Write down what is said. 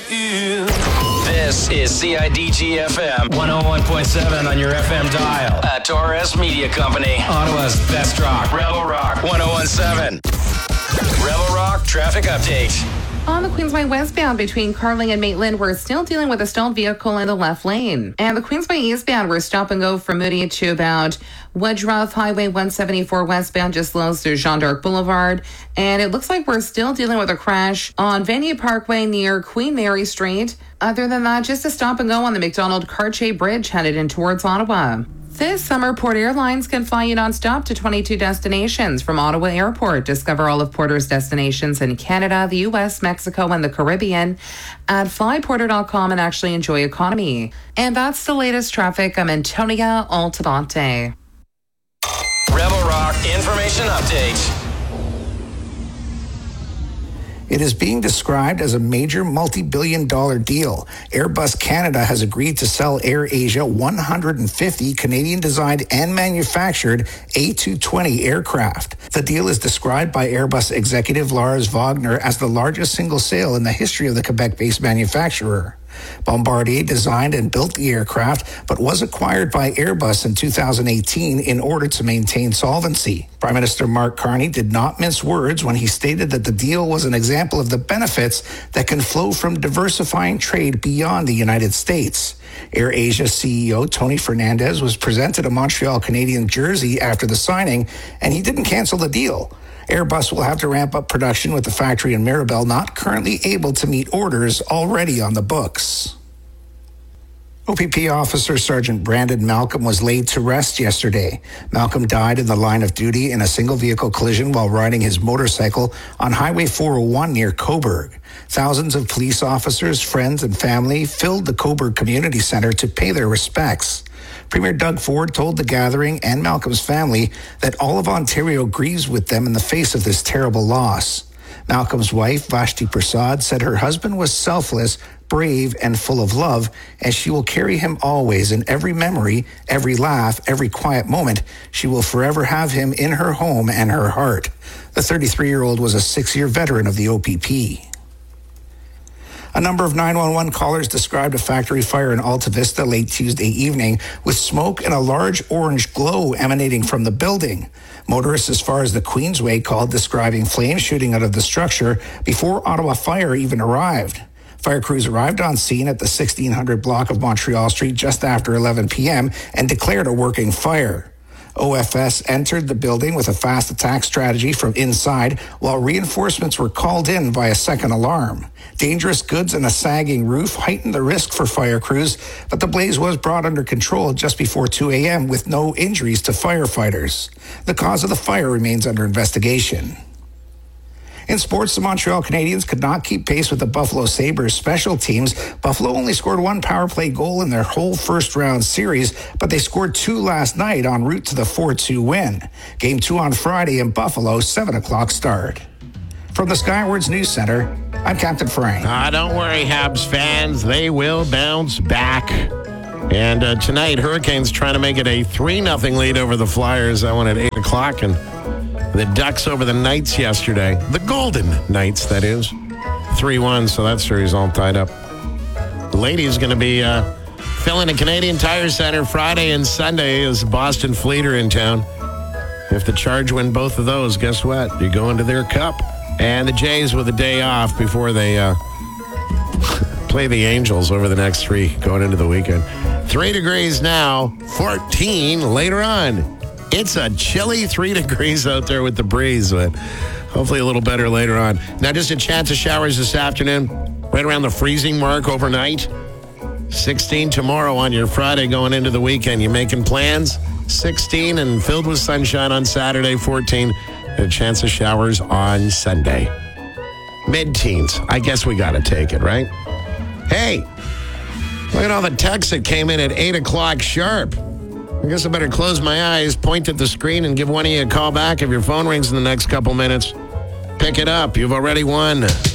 This is CIDG FM 101.7 on your FM dial. At Torres Media Company, Ottawa's best rock. Rebel Rock 101.7. Rebel Rock traffic update. On the Queensway westbound between Carling and Maitland, we're still dealing with a stalled vehicle in the left lane. And the Queensway eastbound, we're stop and go from Moody to about Woodruff. Highway 174 westbound just slows through Jean d'Arc Boulevard. And it looks like we're still dealing with a crash on Vanier Parkway near Queen Mary Street. Other than that, just a stop and go on the McDonald-Cartier Bridge headed in towards Ottawa. This summer, Port Airlines can fly you nonstop to 22 destinations from Ottawa Airport. Discover all of Porter's destinations in Canada, the U.S., Mexico, and the Caribbean at flyporter.com and actually enjoy economy. And that's the latest traffic. I'm Antonia Altabante. Rebel Rock information update. It is being described as a major multi-billion-dollar deal. Airbus Canada has agreed to sell AirAsia 150 Canadian-designed and manufactured A220 aircraft. The deal is described by Airbus executive Lars Wagner as the largest single sale in the history of the Quebec-based manufacturer. Bombardier designed and built the aircraft, but was acquired by Airbus in 2018 in order to maintain solvency. Prime Minister Mark Carney did not mince words when he stated that the deal was an example of the benefits that can flow from diversifying trade beyond the United States. AirAsia CEO Tony Fernandez was presented a Montreal Canadian jersey after the signing, and he didn't cancel the deal. Airbus will have to ramp up production with the factory in Mirabel not currently able to meet orders already on the books. OPP Officer Sergeant Brandon Malcolm was laid to rest yesterday. Malcolm died in the line of duty in a single-vehicle collision while riding his motorcycle on Highway 401 near Cobourg. Thousands of police officers, friends, and family filled the Cobourg Community Centre to pay their respects. Premier Doug Ford told the gathering and Malcolm's family that all of Ontario grieves with them in the face of this terrible loss. Malcolm's wife, Vashti Prasad, said her husband was selfless, brave, and full of love, and she will carry him always in every memory, every laugh, every quiet moment. She will forever have him in her home and her heart. The 33-year-old was a 6-year veteran of the OPP. A number of 911 callers described a factory fire in Alta Vista late Tuesday evening with smoke and a large orange glow emanating from the building. Motorists as far as the Queensway called describing flames shooting out of the structure before Ottawa Fire even arrived. Fire crews arrived on scene at the 1600 block of Montreal Street just after 11 p.m. and declared a working fire. OFS entered the building with a fast attack strategy from inside, while reinforcements were called in by a second alarm. Dangerous goods and a sagging roof heightened the risk for fire crews, but the blaze was brought under control just before 2 a.m. with no injuries to firefighters. The cause of the fire remains under investigation. In sports, the Montreal Canadiens could not keep pace with the Buffalo Sabres special teams. Buffalo only scored one power play goal in their whole first-round series, but they scored 2 last night en route to the 4-2 win. Game 2 on Friday in Buffalo, 7 o'clock start. From the Skywards News Center, I'm Captain Frank. Don't worry, Habs fans. They will bounce back. And tonight, Hurricanes trying to make it a 3-0 lead over the Flyers. That one at 8 o'clock, and the Ducks over the Knights yesterday. The Golden Knights, that is. 3-1, so that series all tied up. The ladies going to be filling a Canadian Tire Center Friday and Sunday as Boston Fleet are in town. If the Charge win both of those, guess what? You go into their cup. And the Jays with a day off before they play the Angels over the next 3 going into the weekend. 3 degrees now, 14 later on. It's a chilly 3 degrees out there with the breeze, but hopefully a little better later on. Now, just a chance of showers this afternoon, right around the freezing mark overnight. 16 tomorrow on your Friday going into the weekend. You making plans? 16 and filled with sunshine on Saturday, 14. And a chance of showers on Sunday. Mid-teens. I guess we got to take it, right? Hey, look at all the texts that came in at 8 o'clock sharp. I guess I better close my eyes, point at the screen, and give one of you a call back if your phone rings in the next couple minutes. Pick it up. You've already won.